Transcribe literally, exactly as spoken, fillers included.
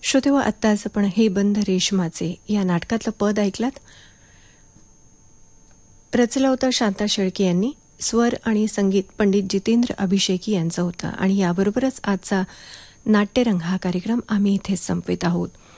श्रोते, व आत्ताच आपण हे बंध रेशमाचे या नाटकातलं पद ऐकलात. रचला होता शांता शेळके यांनी. स्वर आणि संगीत पंडित जितेंद्र अभिषेकी यांचं होतं. आणि याबरोबरच आजचा नाट्यरंग हा कार्यक्रम आम्ही इथेच संपवित आहोत.